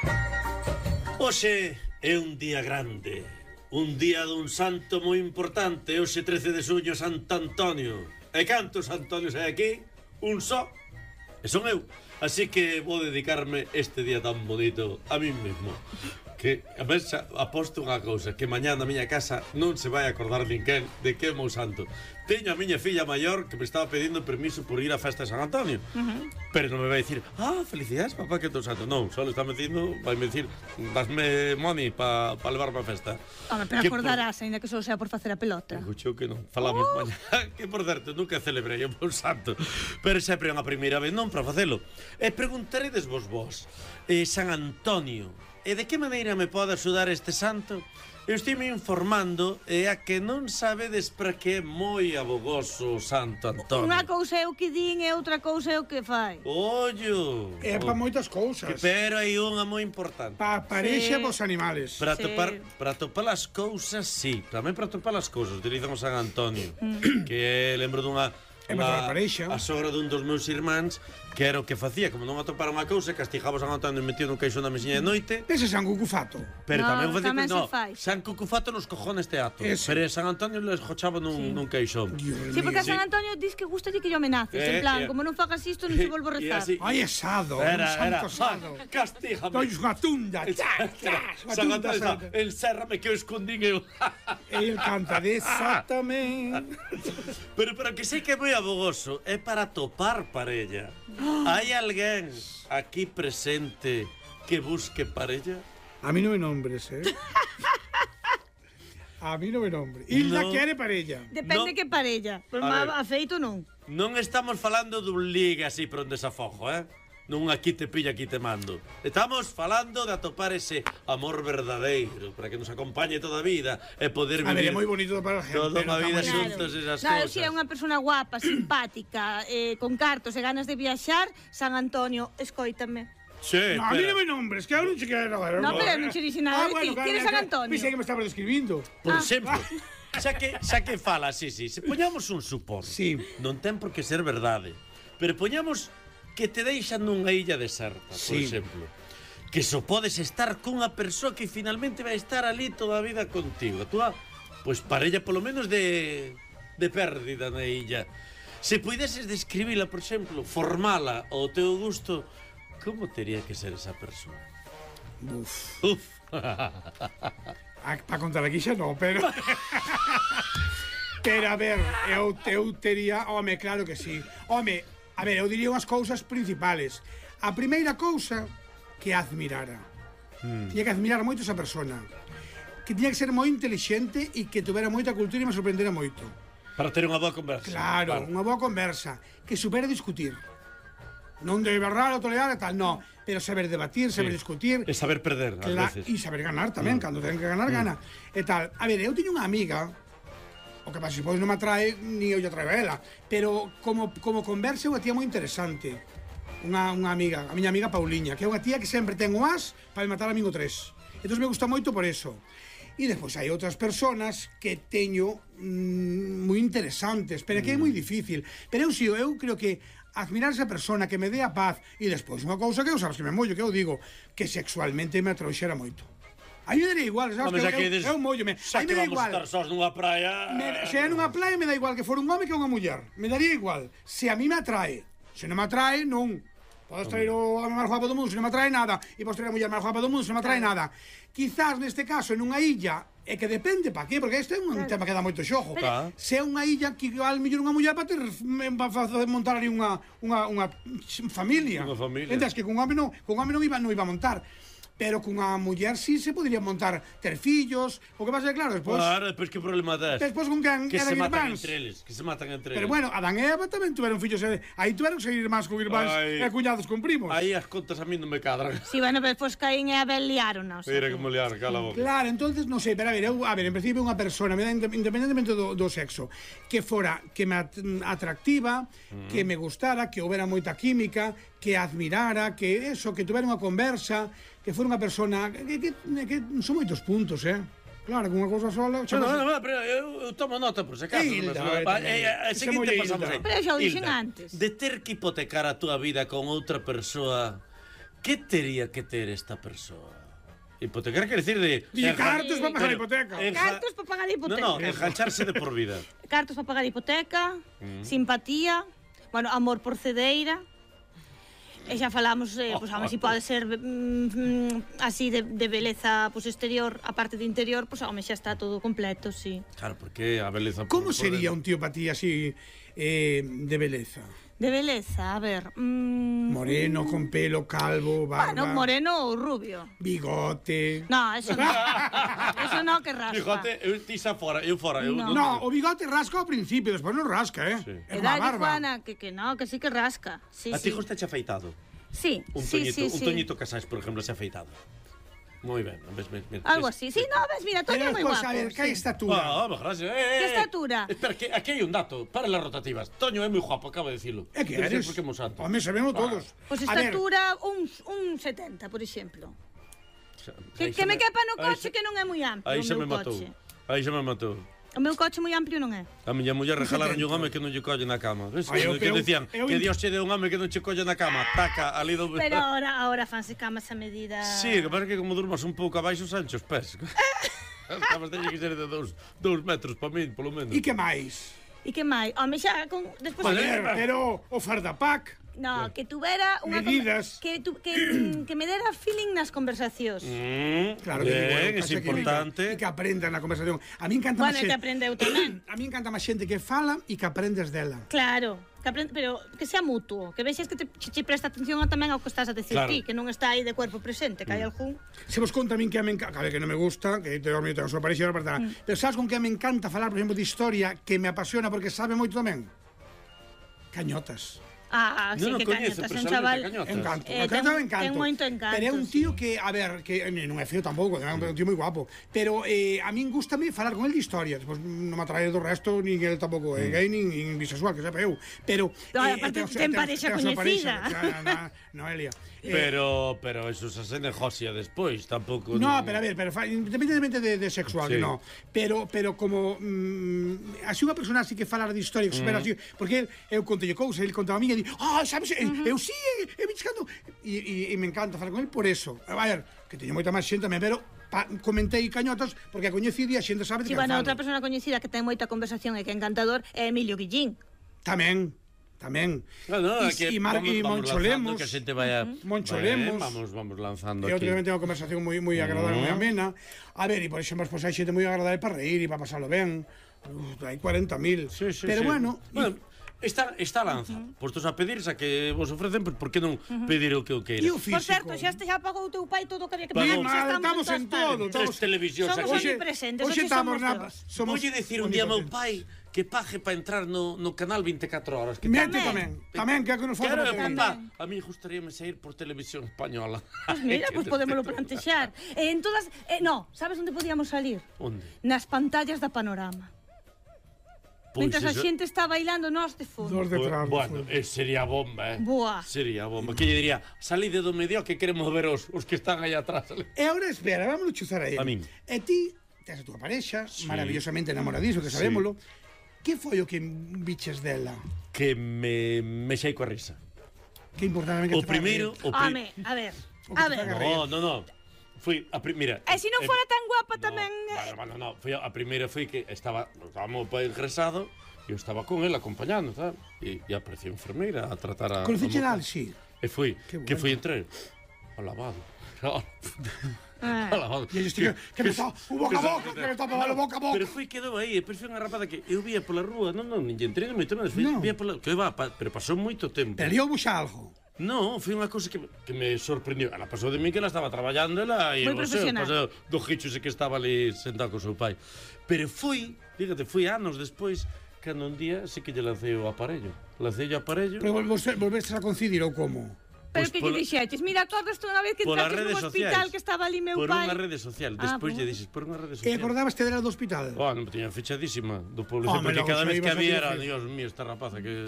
Hoxe é un día grande, un día dun santo moi importante. Hoxe 13 de xuño, Santo Antonio. E cantos Antonios hai aquí? Un só. E son eu. Así que vou dedicarme este día tan bonito a mí mesmo. Que, a vez, aposto unha cousa, que mañá na miña casa non se vai acordar ninguén de que é meu santo. Teño a miña filla maior que me estaba pedindo permiso por ir á festa de San Antonio. Pero non me vai dicir, felicidades, papá, que é teu santo. Non, só le está dicindo, vai me dicir, dasme money pa levarme á festa. Home, pero acordarás, ainda que só sea por facer a pelota. Digo que non, falamos mañá. Que, por certo, nunca celebrei o meu santo. Pero sempre é unha primeira vez, non, para facelo. E preguntaredes vos, San Antonio, e de que maneira me pode axudar este santo? Eu estive informando e a que non sabedes para que é moi abogoso o Santo Antonio. Unha cousa é o que din e outra cousa é o que fai. Ollo. É para moitas cousas. Pero hai unha moi importante. Para parexa vos animales. Para topar as cousas, sí. Tamén para topar as cousas utilizan o San Antonio. Que lembro dunha a sogra dun dos meus irmáns, que era o que facía, como non atopara unha cousa, castigaba San Antonio metido nun caixón da mesiña de noite. Ese San Cucufato. Pero tamén facía, San Cucufato nos cojones teatro. Pero San Antonio les jochaba nun caixón. Sí, porque a San Antonio dis que gusta de que lle amenaces, en plan, como non fagas isto non se volvo a rezar. Ai, esado, santo sado. Castígame. Doi unha tunda. San Antonio, ensérrame que eu escondín eu. E el canta desátame. Pero para que sei que é moi abogoso, é para topar parella. Hai alguén aquí presente que busque parella? A mí non me nombres, A mí non me nombres. Hilda quere parella. Depende que parella. Pero afeito non. Non estamos falando dun ligue así por onde desafojo, Non aquí te pilla, aquí te mando. Estamos falando de atopar ese amor verdadeiro para que nos acompañe toda a vida e poder vivir. A ver, é moi bonito para a gente. Toda unha vida xuntos esas cousas. Se é unha persona guapa, simpática, con cartos e ganas de viaxar, San Antonio, escoítame. Sí, no, a mí non me nombres, que eu non che quero. No, pero non che dixe nada de ti. Tienes San Antonio. Pensei que me estaba describindo. Por exemplo, xa que fala, sí. Se poñamos un supor, non ten por que ser verdade, pero poñamos que te deixan nunha illa deserta, por exemplo, que só podes estar cunha persoa que finalmente vai estar ali toda a vida contigo. A túa, pois, parella polo menos de pérdida na illa. Se puideses describila, por exemplo, formala ao teu gusto, como tería que ser esa persoa? Uf. Para contar aquí xa non, pero... Pero, a ver, eu tería... Home, claro que sí. Home, a ver, eu diría unhas cousas principales. A primeira cousa, que admirara. Tiña que admirar moito esa persona. Que tiña que ser moi inteligente e que tuvera moita cultura e me sorprendera moito. Para ter unha boa conversa. Claro, unha boa conversa. Que supera discutir. Non de berrar ou tolear e tal, no. Pero saber debatir, saber discutir. E saber perder, ás veces. E saber ganar tamén, cando ten que ganar, gana. E tal. A ver, eu teño unha amiga... O que pasa, se pois non me atrae, ni eu lle atrae a ela. Pero como conversa é unha tía moi interesante. Unha amiga, a miña amiga Pauliña, que é unha tía que sempre ten o as para me matar a min o 3. Entón me gusta moito por eso. E despois hai outras personas que teño moi interesantes, pero que é moi difícil. Pero eu creo que admirar esa persona que me dé a paz e despois unha cousa que eu sabes que me mollo, que eu digo, que sexualmente me atroxera moito. A mí me daría igual, sabes, que eu mollome. Xa que vamos estar sós nunha praia... Se é nunha praia me dá igual que for un home que unha muller. Me daría igual. Se a mí me atrae. Se non me atrae, non. Podes traer o home máis guapo do mundo se non me atrae nada. E podes traer a muller máis guapa do mundo se non me atrae nada. Quizás neste caso, nunha illa, é que depende pa qué, porque este é un tema que dá moito xogo. Se é unha illa que igual mellor unha muller para montar ali unha familia. Unha familia. Entendes que con home non iba a montar. Pero cunha muller sí se podría montar ter fillos. O que pasa é claro, despois... Claro, despois que problema das? Despois con quen que eran irmáns. Que se matan entre eles. Pero bueno, Adán e Eva tamén tuveron fillos. Aí tuveron que ser irmáns con irmáns e cuñados con primos. Aí as contas a mí non me cadran. Sí, bueno, pero despois Caín e Abel liáronos. Mira como liar, cala boca. Claro, entonces, non sei, pero a ver, en principio unha persona, independentemente do sexo, que fora, que me atractiva, que me gustara, que houbera moita química, que admirara, que eso, que tuvera unha conversa, que fora unha persona que son moitos puntos, Claro, con unha cousa sola... No, pero eu tomo nota por se acaso. Seguinte pasamos aí. Pero xa o dixen antes. De ter que hipotecar a túa vida con outra persoa Que tería que ter esta persoa? Hipotecar quer decir de... Di cartos para pagar a Pero, hipoteca. Cartos para pagar a hipoteca. No, engancharse de por vida. Cartos para pagar a hipoteca, simpatía, bueno, amor por cedeira. E xa falamos, pois, home, si pode ser así de beleza pues, exterior, a parte de interior, pois, home, xa está todo completo, sí. Claro, porque a beleza... Como sería un tío para ti así de beleza? De beleza, a ver... Moreno, con pelo, calvo, barba... Bueno, moreno ou rubio. Bigote... No, eso no. Eso no, que raspa. Bigote, ti xa fora, eu fora. No, o bigote rasca ao principio, despois non rasca, Sí. É E unha dalle, barba. Juana, que no, que sí que rasca. Sí, A ti sí. gusta afeitado? Sí, Un sí, Toñito, sí, un sí. Toñito Casais, por ejemplo, se afeitado. Moi ben, ves. Algo así. Sí, no, ves, mira, Toño Pero é moi despois, guapo. a ver, que sí. estatura? Gracias. Que estatura? Espera, que aquí hai un dato. Para las rotativas. Toño é moi guapo, acabo de dicilo. É que Debe ser eres? porque é moi santo. Home, sabemos todos. Pois A ver, estatura, un 70, por exemplo. Que me quepa no coche que non é moi amplo Aí o xa meu me matou. coche. Aí xa me matou. O meu coche moi amplio non é. A miña muller regalaron un home que non lle colle na cama. Ves? Ai, Que decían eu- que Dios che deu un home que non che colle na cama. Taca, ali do... Pero ahora fanse camas a medida... Sí, que parece que como durmas un pouco abaixo, Sancho, os pés. As camas teñen que ser de 2 metros para min, polo menos. E que máis? E que máis? Home, xa con... Despois... Vale. Pero o fardapac... No, que tuvera unha... Medidas. Que me dera feeling nas conversacións. Claro Bien, que es importante. E que aprenda na conversación. A mí encanta Bueno, máis que xente... aprendeu tamén. A mí encanta máis xente que fala e que aprendes dela. Claro, pero que sea mutuo, que vexes que che presta atención tamén ao que estás a decir Claro. ti, que non está aí de cuerpo presente, que hai algún... Se vos conta a min que me encanta, que non me gusta, que te dormir tengo a súa parexa, pero sabes con que me encanta falar, por exemplo, de historia, que me apasiona porque sabe moito tamén? Cañotas. Sí, Non o que coñezo, cañotas, pero un sabe chaval... de cañotas. Encanto, ten moito encanto, Pero é un sí. tío que, a ver, que non é feo tampouco, é un tío moi guapo, pero a min gustame falar con el de historia, despois non me atrae do resto, nin el tampouco é gay, nin bisexual, que sepa eu, pero... No, aparte ten parexa coñecida. Noelia. Pero eso se negocia despois, tampouco... No, pero a ver, independentemente de sexual, Sí. no. Pero como así unha persona así que falar de historia, que supera así, porque eu conto cousas, ele contaba a mí e di, sabes, eu sí, eu buscando e me encanta falar con ele por eso. A ver, que teño moita máis xente tamén, pero comentei cañotas porque a coñeci e a xente sabe de Si, que bueno, falo. outra persona coñecida que ten moita conversación e que é encantador é Emilio Guillín. Tamén. No, E Moncho Lemos. Que a xente vaya... Moncho Ben, Lemos. Vamos lanzando E aquí. outro tamén tengo unha conversación moi agradable, moi amena. A ver, e por exemplo, pues, hai xente moi agradable para reír e para pasalo ben. Hai 40.000. Sí, pero sí. bueno, Está lanza. Postos a pedirse a que vos ofrecen, por que non pedir o que o queiras? e o Por físico. certo, xa pagou o teu pai todo o que había que Pagou. pagar, xa Estamos en todo. Tres televisións Somos aquí. omnipresentes, Hoxe hoxe estamos somos Dios. Voulle dicir un día ao meu pai que pague para entrar no canal 24 horas. Que Mete tamén, que é que nos falta. Claro, para papá, a mí gustaríame sair por televisión española. Pues mira, pues podémoslo plantexar. En todas... no, sabes onde podíamos salir? Onde? Nas pantallas da Panorama. Pois Mientras a eso- xente está bailando, nós de fondo. Dos detrás. Bueno, sería bomba, Buah. Sería bomba. Que lle diría, salide do medio que queremos ver os que están aí atrás. E agora, espera, vámonos chuzar a ele. A min. E ti, tes a tua parexa, maravillosamente enamoradizo, que sabémolo. Que foi o que viches dela? Que me xei coa risa. Que importante que O primeiro... Home, a ver. A ver. No. Fui a mira. E se non fora tan guapa tamén... No. Foi a primeira foi que estábamos para ingresado e eu estaba con ele acompañando, tal. E apareceu a enfermeira a tratar a... Conoceche a al, sí. E foi, Qué que bueno. foi entrar ao lavado. Ao lavado. E que me está o boca a boca, que me está para o boca a boca. Pero foi quedou aí, pero foi unha rapada que eu vía pola rúa, non, nin entrei moito máis, No. vía pola, que va, pero pasou moito tempo. Pero eu buxa algo. No, foi unha cousa que me sorprendió. Ela pasou de mí que ela estaba traballando ela e Moi o seu, profesional. pasou do gicho ese que estaba ali sentado co seu pai. Pero foi, fíjate, foi anos despois cando un día sí que lle lancei o aparello. Lancei o aparello Pero volvestes a coincidir ou como? Pero Pois que pola- lle dixeches? Mira, acordas tú unha vez que polas entraches redes no hospital sociais. que estaba ali meu por pai? unha rede social. Ah, Despois pues. lle dixes, por unha rede E social. acordabaste dela do hospital? Oh, non tiña fichadísima do policía, Home, porque logo cada xa vez que ibas a había decir. era, Dios mío, esta rapaza que